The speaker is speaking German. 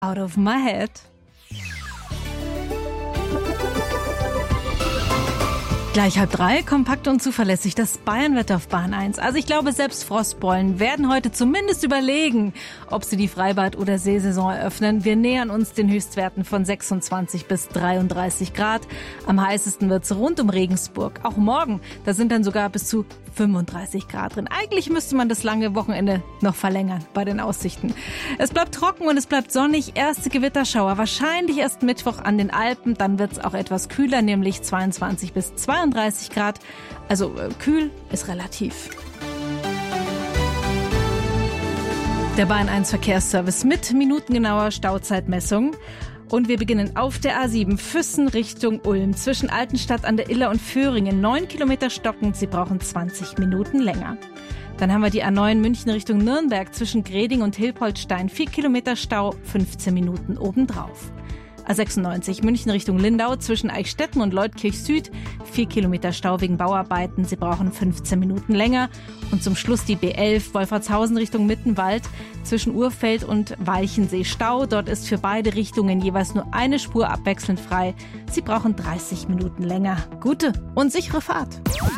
Out of My Head. Gleich 2:30, kompakt und zuverlässig, das Bayernwetter auf Bahn 1. Also ich glaube, selbst Frostbollen werden heute zumindest überlegen, ob sie die Freibad- oder Seesaison eröffnen. Wir nähern uns den Höchstwerten von 26 bis 33 Grad. Am heißesten wird's rund um Regensburg. Auch morgen, da sind dann sogar bis zu 35 Grad drin. Eigentlich müsste man das lange Wochenende noch verlängern bei den Aussichten. Es bleibt trocken und es bleibt sonnig. Erste Gewitterschauer wahrscheinlich erst Mittwoch an den Alpen. Dann wird's auch etwas kühler, nämlich 22 bis 32 Grad. Also kühl ist relativ. Der Bayern 1 Verkehrsservice mit minutengenauer Stauzeitmessung. Und wir beginnen auf der A7 Füssen Richtung Ulm. Zwischen Altenstadt an der Iller und Föhringen 9 Kilometer stockend. Sie brauchen 20 Minuten länger. Dann haben wir die A9 München Richtung Nürnberg zwischen Greding und Hilpoltstein. 4 Kilometer Stau, 15 Minuten obendrauf. A96 München Richtung Lindau zwischen Eichstätten und Leutkirch Süd. 4 Kilometer Stau wegen Bauarbeiten. Sie brauchen 15 Minuten länger. Und zum Schluss die B11 Wolfratshausen Richtung Mittenwald zwischen Urfeld und Walchensee Stau. Dort ist für beide Richtungen jeweils nur eine Spur abwechselnd frei. Sie brauchen 30 Minuten länger. Gute und sichere Fahrt.